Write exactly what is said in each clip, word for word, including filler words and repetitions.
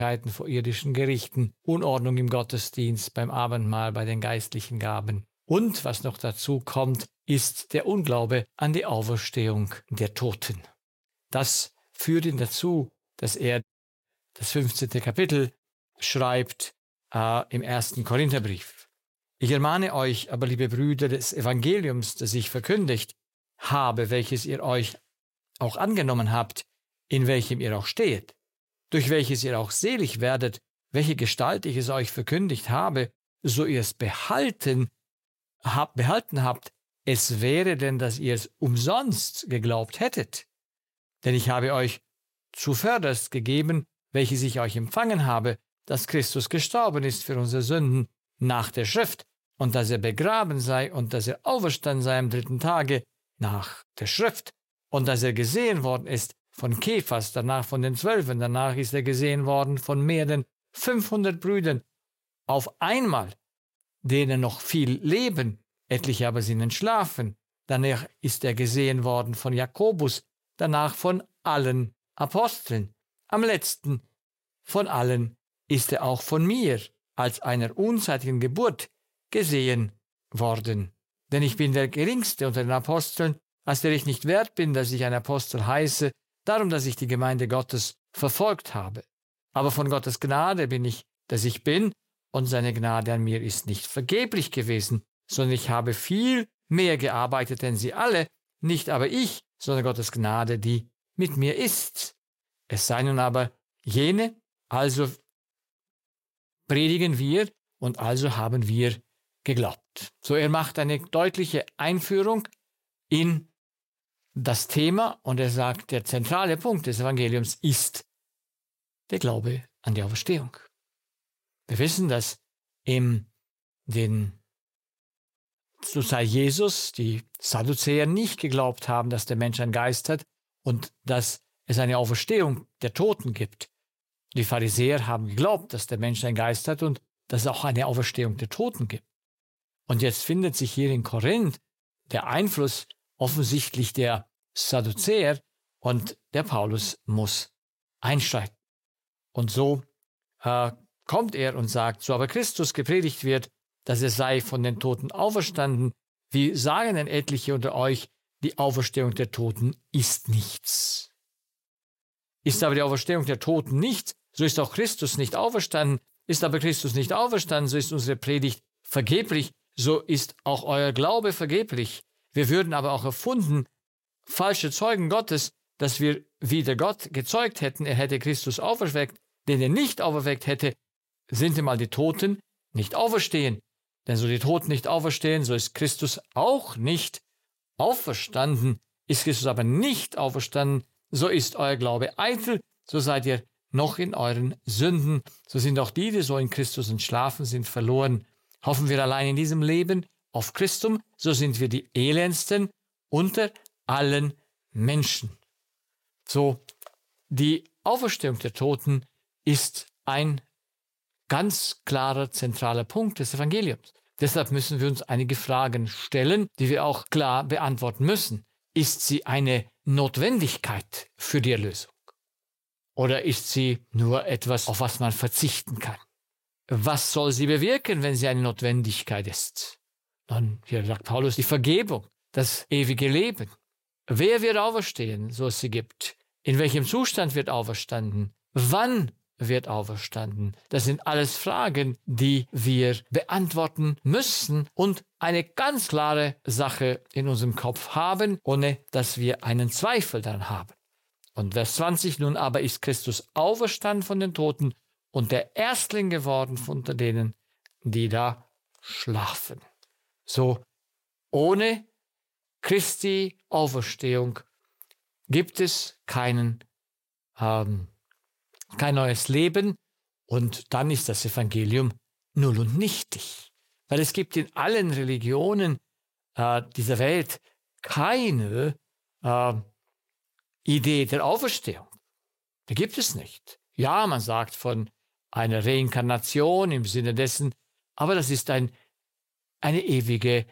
vor irdischen Gerichten, Unordnung im Gottesdienst, beim Abendmahl, bei den geistlichen Gaben. Und was noch dazu kommt, ist der Unglaube an die Auferstehung der Toten. Das führt ihn dazu, dass er das fünfzehnte Kapitel schreibt äh, im ersten Korintherbrief. Ich ermahne euch aber, liebe Brüder, des Evangeliums, das ich verkündigt habe, welches ihr euch auch angenommen habt, in welchem ihr auch steht, durch welches ihr auch selig werdet, welche Gestalt ich es euch verkündigt habe, so ihr es behalten, hab, behalten habt, es wäre denn, dass ihr es umsonst geglaubt hättet. Denn ich habe euch zuvörderst gegeben, welches ich euch empfangen habe, dass Christus gestorben ist für unsere Sünden nach der Schrift und dass er begraben sei und dass er auferstanden sei am dritten Tage nach der Schrift und dass er gesehen worden ist von Kephas, danach von den Zwölfen, danach ist er gesehen worden von mehr denn fünfhundert Brüdern auf einmal, denen noch viel leben, etliche aber sind entschlafen. Danach ist er gesehen worden von Jakobus, danach von allen Aposteln. Am letzten von allen ist er auch von mir als einer unzeitigen Geburt gesehen worden. Denn ich bin der Geringste unter den Aposteln, als der ich nicht wert bin, dass ich ein Apostel heiße, darum, dass ich die Gemeinde Gottes verfolgt habe. Aber von Gottes Gnade bin ich, dass ich bin, und seine Gnade an mir ist nicht vergeblich gewesen, sondern ich habe viel mehr gearbeitet, denn sie alle, nicht aber ich, sondern Gottes Gnade, die mit mir ist. Es sei nun aber jene, also predigen wir und also haben wir geglaubt. So, er macht eine deutliche Einführung in das Thema und er sagt, der zentrale Punkt des Evangeliums ist der Glaube an die Auferstehung. Wir wissen, dass in den zur Zeit Jesus die Sadduzäer nicht geglaubt haben, dass der Mensch einen Geist hat und dass es eine Auferstehung der Toten gibt. Die Pharisäer haben geglaubt, dass der Mensch einen Geist hat und dass es auch eine Auferstehung der Toten gibt. Und jetzt findet sich hier in Korinth der Einfluss offensichtlich der Sadduzäer und der Paulus muss einschreiten. Und so äh, kommt er und sagt, so aber Christus gepredigt wird, dass er sei von den Toten auferstanden, wie sagen denn etliche unter euch, die Auferstehung der Toten ist nichts. Ist aber die Auferstehung der Toten nichts, so ist auch Christus nicht auferstanden. Ist aber Christus nicht auferstanden, so ist unsere Predigt vergeblich, so ist auch euer Glaube vergeblich. Wir würden aber auch erfunden, falsche Zeugen Gottes, dass wir wieder Gott gezeugt hätten, er hätte Christus auferweckt, den er nicht auferweckt hätte, sind einmal die Toten nicht auferstehen. Denn so die Toten nicht auferstehen, so ist Christus auch nicht auferstanden. Ist Christus aber nicht auferstanden, so ist euer Glaube eitel, so seid ihr noch in euren Sünden. So sind auch die, die so in Christus entschlafen sind, verloren. Hoffen wir allein in diesem Leben auf Christum, so sind wir die elendsten unter allen Menschen. So, die Auferstehung der Toten ist ein ganz klarer, zentraler Punkt des Evangeliums. Deshalb müssen wir uns einige Fragen stellen, die wir auch klar beantworten müssen. Ist sie eine Notwendigkeit für die Erlösung? Oder ist sie nur etwas, auf was man verzichten kann? Was soll sie bewirken, wenn sie eine Notwendigkeit ist? Dann, hier sagt Paulus, die Vergebung, das ewige Leben. Wer wird auferstehen, so es sie gibt? In welchem Zustand wird auferstanden? Wann wird auferstanden? Das sind alles Fragen, die wir beantworten müssen und eine ganz klare Sache in unserem Kopf haben, ohne dass wir einen Zweifel daran haben. Und Vers zwanzig, nun aber ist Christus auferstanden von den Toten und der Erstling geworden unter denen, die da schlafen. So, ohne Christi Auferstehung gibt es keinen, ähm, kein neues Leben und dann ist das Evangelium null und nichtig. Weil es gibt in allen Religionen äh, dieser Welt keine äh, Idee der Auferstehung. Die gibt es nicht. Ja, man sagt von einer Reinkarnation im Sinne dessen, aber das ist ein, eine ewige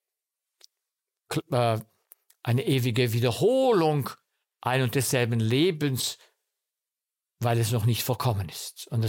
äh, eine ewige Wiederholung ein und desselben Lebens, weil es noch nicht vollkommen ist. Und